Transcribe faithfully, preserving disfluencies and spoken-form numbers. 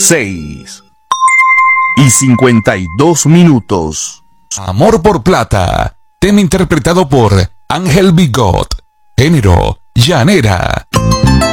seis y cincuenta y dos minutos. Amor por Plata, tema interpretado por Ángel Bigot, género llanera.